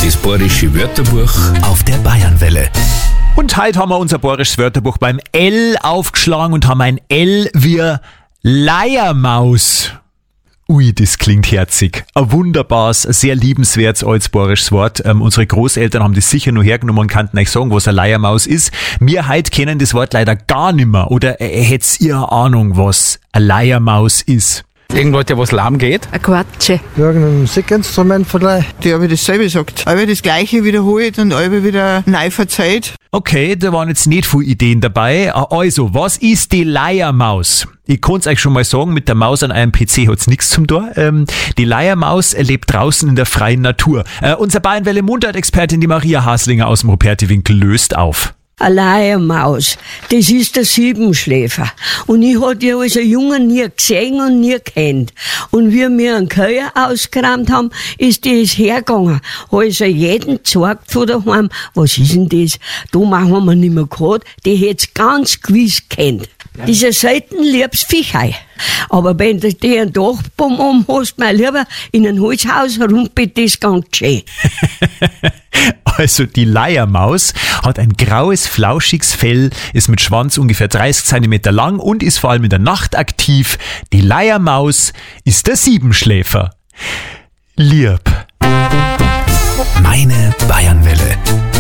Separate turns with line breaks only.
Das bayerische Wörterbuch
auf der Bayernwelle.
Und heute haben wir unser bayerisches Wörterbuch beim L aufgeschlagen und haben ein L wie Leiermaus. Ui, das klingt herzig. Ein wunderbares, ein sehr liebenswertes altes bayerisches Wort. Unsere Großeltern haben das sicher nur hergenommen und kannten euch sagen, was eine Leiermaus ist. Wir heute kennen das Wort leider gar nicht mehr. Oder hättet ihr eine Ahnung, was eine Leiermaus ist?
Irgendwas, der was lahm geht?
Eine Quatsche.
Irgendein Musikinstrument vielleicht.
Die habe das selber gesagt. Aber das Gleiche wiederholt und alle wieder neu verzeiht.
Okay, da waren jetzt nicht viele Ideen dabei. Also, was ist die Leiermaus? Ich kann's euch schon mal sagen, mit der Maus an einem PC hat's nichts zum Tor. Die Leiermaus lebt draußen in der freien Natur. Unser Bayernwelle Mundart-Expertin, die Maria Haslinger aus dem Ruperti-Winkel, löst auf.
Eine Leiermaus, das ist der Siebenschläfer. Und ich hab die als ein Junge nie gesehen und nie kennt. Und wie wir einen Köher ausgerammt haben, ist die hergegangen. Also jeden gezeigt von daheim, was ist denn das? Da machen wir nicht mehr gehabt. Die hätt's ganz gewiss kennt. Das ist ein selten liebes Viechei. Aber wenn du dir einen Dachbaum hast, mein Lieber, in ein Holzhaus rumpelt das ganz schön.
Also die Leiermaus hat ein graues, flauschiges Fell, ist mit Schwanz ungefähr 30 cm lang und ist vor allem in der Nacht aktiv. Die Leiermaus ist der Siebenschläfer. Lieb.
Meine Bayernwelle.